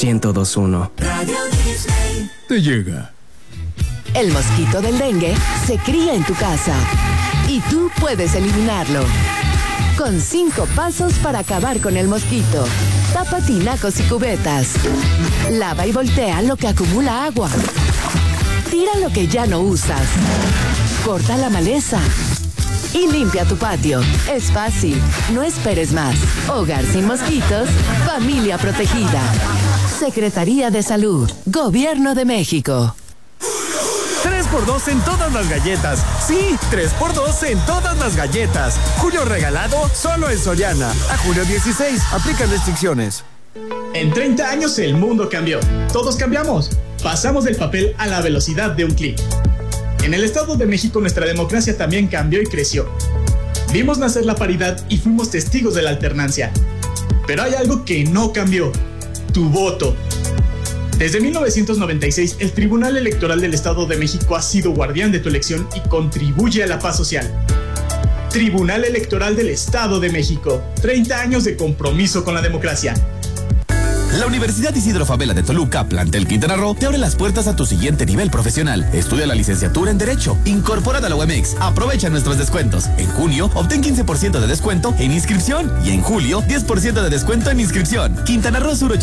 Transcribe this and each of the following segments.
1021. Radio Disney. Te llega. El mosquito del dengue se cría en tu casa y tú puedes eliminarlo. Con 5 pasos para acabar con el mosquito. Tapa tinacos y cubetas. Lava y voltea lo que acumula agua. Tira lo que ya no usas. Corta la maleza. Y limpia tu patio. Es fácil. No esperes más. Hogar sin mosquitos. Familia protegida. Secretaría de Salud. Gobierno de México. 3x2 en todas las galletas. Sí, 3x2 en todas las galletas. Julio regalado solo en Soriana. A julio 16. Aplican restricciones. En 30 años el mundo cambió. Todos cambiamos. Pasamos del papel a la velocidad de un clic. En el Estado de México nuestra democracia también cambió y creció. Vimos nacer la paridad y fuimos testigos de la alternancia. Pero hay algo que no cambió: tu voto. Desde 1996, el Tribunal Electoral del Estado de México ha sido guardián de tu elección y contribuye a la paz social. Tribunal Electoral del Estado de México. 30 años de compromiso con la democracia. La Universidad Isidro Fabela de Toluca, plantel Quintana Roo, te abre las puertas a tu siguiente nivel profesional. Estudia la licenciatura en Derecho, incorporada a la UMX. Aprovecha nuestros descuentos. En junio, obtén 15% de descuento en inscripción y en julio, 10% de descuento en inscripción. Quintana Roo Sur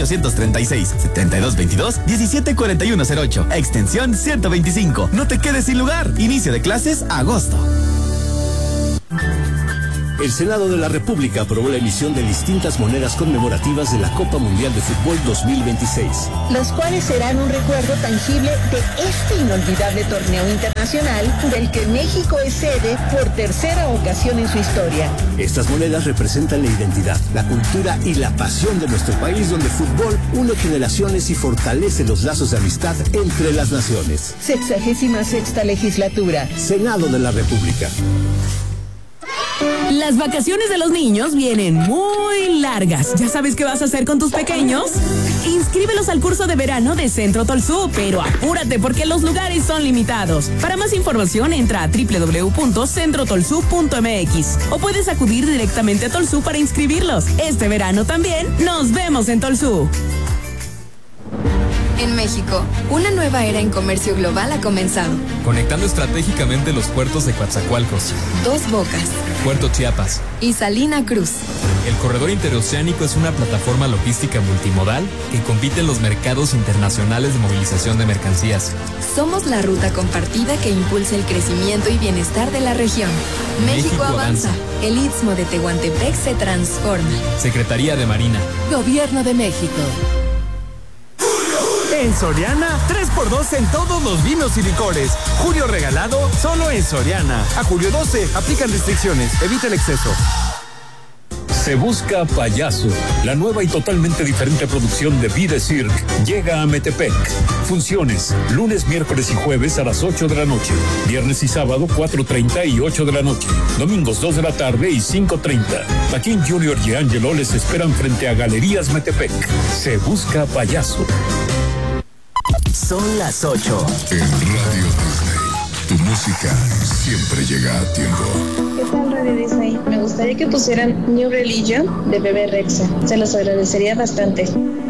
836-7222-174108, extensión 125. No te quedes sin lugar. Inicio de clases agosto. El Senado de la República aprobó la emisión de distintas monedas conmemorativas de la Copa Mundial de Fútbol 2026. Los cuales serán un recuerdo tangible de este inolvidable torneo internacional del que México es sede por tercera ocasión en su historia. Estas monedas representan la identidad, la cultura y la pasión de nuestro país, donde el fútbol une generaciones y fortalece los lazos de amistad entre las naciones. 66ª legislatura. Senado de la República. Las vacaciones de los niños vienen muy largas. ¿Ya sabes qué vas a hacer con tus pequeños? Inscríbelos al curso de verano de Centro Tolsú, pero apúrate porque los lugares son limitados. Para más información entra a www.centrotolsú.mx o puedes acudir directamente a Tolsú para inscribirlos. Este verano también nos vemos en Tolsú. En México, una nueva era en comercio global ha comenzado. Conectando estratégicamente los puertos de Coatzacoalcos, Dos Bocas, Puerto Chiapas y Salina Cruz. El corredor interoceánico es una plataforma logística multimodal que compite en los mercados internacionales de movilización de mercancías. Somos la ruta compartida que impulsa el crecimiento y bienestar de la región. México avanza. El Istmo de Tehuantepec se transforma. Secretaría de Marina. Gobierno de México. En Soriana, 3x2 en todos los vinos y licores. Julio regalado solo en Soriana. A julio 12, aplican restricciones. Evita el exceso. Se busca Payaso, la nueva y totalmente diferente producción de Vida Cirque, llega a Metepec. Funciones, lunes, miércoles y jueves a las 8 de la noche. Viernes y sábado, 4:30 y 8 de la noche. Domingos, 2 de la tarde y 5:30. Joaquín Junior y Angelo les esperan frente a Galerías Metepec. Se busca Payaso. Son las 8. En Radio Disney, tu música siempre llega a tiempo. ¿Qué tal, Radio Disney? Me gustaría que pusieran New Religion de Bebe Rexha. Se los agradecería bastante.